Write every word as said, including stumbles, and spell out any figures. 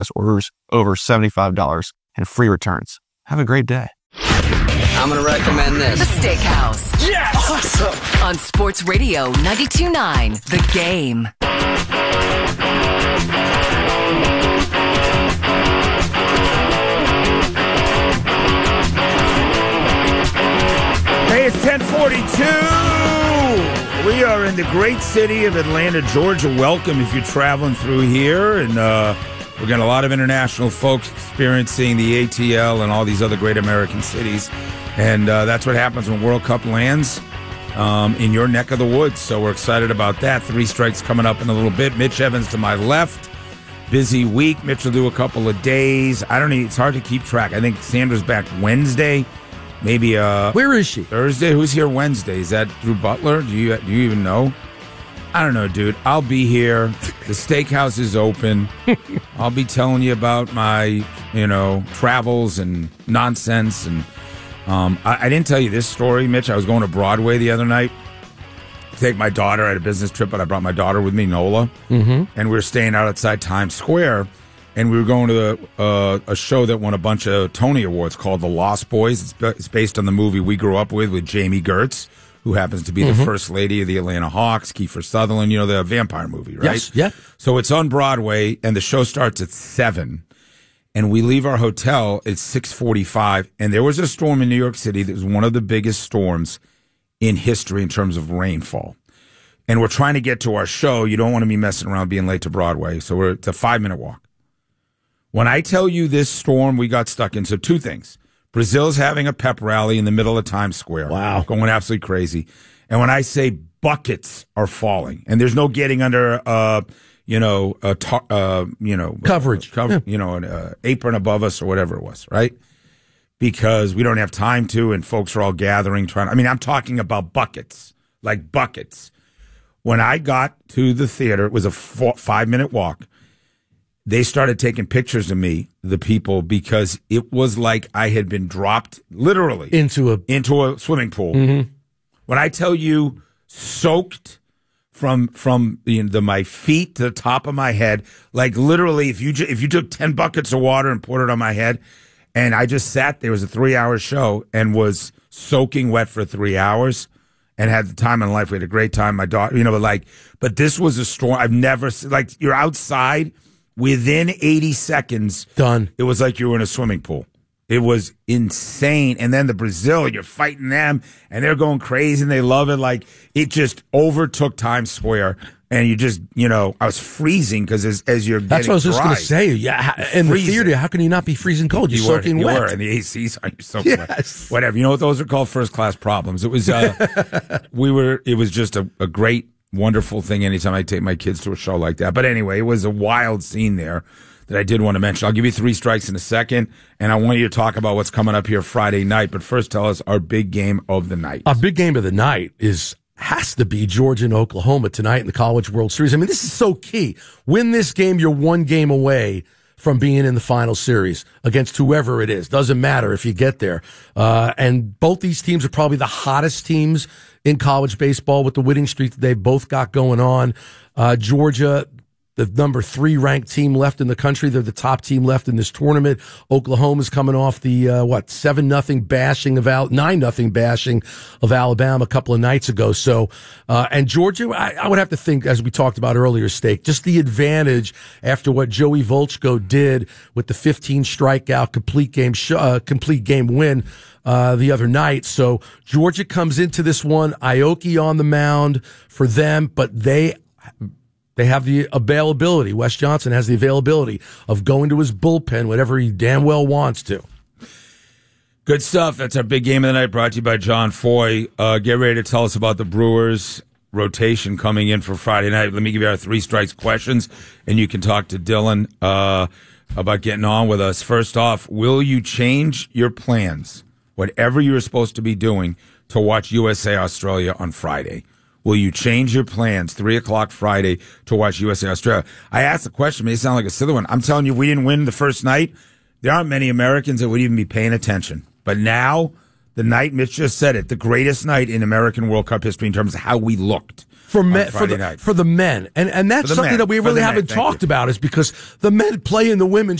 orders over seventy-five dollars and free returns. Have a great day. I'm going to recommend this. The Steakhouse. Yes! Awesome! On Sports Radio ninety-two point nine, The Game. Hey, it's ten forty-two. We are in the great city of Atlanta, Georgia. Welcome if you're traveling through here. And uh, we've got a lot of international folks experiencing the A T L and all these other great American cities. And uh, that's what happens when World Cup lands um, in your neck of the woods. So we're excited about that. Three strikes coming up in a little bit. Mitch Evans to my left. Busy week. Mitch will do a couple of days. I don't know. It's hard to keep track. I think Sandra's back Wednesday. Maybe uh, where is she? Thursday. Who's here Wednesday? Is that Drew Butler? Do you do you even know? I don't know, dude. I'll be here. The steakhouse is open. I'll be telling you about my, you know, travels and nonsense. And um, I, I didn't tell you this story, Mitch. I was going to Broadway the other night to take my daughter. I had a business trip, but I brought my daughter with me, Nola, mm-hmm. and we were staying out outside Times Square. And we were going to the, uh, a show that won a bunch of Tony Awards called The Lost Boys. It's, it's based on the movie we grew up with with Jamie Gertz, who happens to be mm-hmm. the first lady of the Atlanta Hawks, Kiefer Sutherland, you know, the vampire movie, right? Yes, yeah. So it's on Broadway, and the show starts at seven. And we leave our hotel at six forty-five. And there was a storm in New York City that was one of the biggest storms in history in terms of rainfall. And we're trying to get to our show. You don't want to be messing around being late to Broadway. So we're, it's a five-minute walk. When I tell you this storm we got stuck in, so two things. Brazil's having a pep rally in the middle of Times Square. Wow. Going absolutely crazy. And when I say buckets are falling, and there's no getting under, uh, you know, a tar- uh, you know, coverage, uh, cover, yeah. you know, an uh, apron above us or whatever it was, right? Because we don't have time to, and folks are all gathering, trying. I mean, I'm talking about buckets, like buckets. When I got to the theater, it was a four, five-minute walk. They started taking pictures of me, the people, because it was like I had been dropped literally into a into a swimming pool. Mm-hmm. When I tell you soaked from from you know, the my feet to the top of my head, like literally, if you ju- if you took ten buckets of water and poured it on my head, and I just sat there, it was a three hour show and was soaking wet for three hours. And had the time in life. We had a great time. My daughter, you know, but like, but this was a storm I've never seen. Like, you're outside. Within eighty seconds, done. It was like you were in a swimming pool. It was insane. And then the Brazil, you're fighting them, and they're going crazy, and they love it. Like, it just overtook Times Square, and you just, you know, I was freezing because as, as you're That's getting what I was just dry, going to say. Yeah, in the theater, how can you not be freezing cold? You're you soaking were, wet. You were, and the A C's on. You're soaking yes. wet. Whatever. You know what those are called? First class problems. It was, uh, we were, it was just a, a great, wonderful thing anytime I take my kids to a show like that. But anyway, it was a wild scene there that I did want to mention. I'll give you three strikes in a second, and I want you to talk about what's coming up here Friday night. But first, tell us our big game of the night. Our big game of the night is has to be Georgia and Oklahoma tonight in the College World Series. I mean, this is so key. Win this game, you're one game away from being in the final series against whoever it is. Doesn't matter if you get there. Uh, and both these teams are probably the hottest teams in college baseball with the winning streak that they've both got going on. Uh, Georgia, the number three ranked team left in the country. They're the top team left in this tournament. Oklahoma's coming off the, uh, what, seven nothing bashing of Al, nine nothing bashing of Alabama a couple of nights ago. So, uh, and Georgia, I, I would have to think, as we talked about earlier, Steak, just the advantage after what Joey Volchko did with the fifteen strikeout complete game, sh- uh, complete game win, uh, the other night. So Georgia comes into this one, Aoki on the mound for them, but they, They have the availability. Wes Johnson has the availability of going to his bullpen whenever he damn well wants to. Good stuff. That's our big game of the night, brought to you by John Foy. Uh, get ready to tell us about the Brewers rotation coming in for Friday night. Let me give you our three strikes questions, and you can talk to Dylan uh, about getting on with us. First off, will you change your plans, whatever you're supposed to be doing, to watch U S A Australia on Friday? Will you change your plans, three o'clock Friday, to watch U S A Australia? I asked the question, it may sound like a silly one. I'm telling you, if we didn't win the first night, there aren't many Americans that would even be paying attention. But now, the night, Mitch just said it, the greatest night in American World Cup history in terms of how we looked. for men for Friday the night. for the men, and and that's For the something men. that we For really the men. haven't Thank talked you. about is because the men play in the women's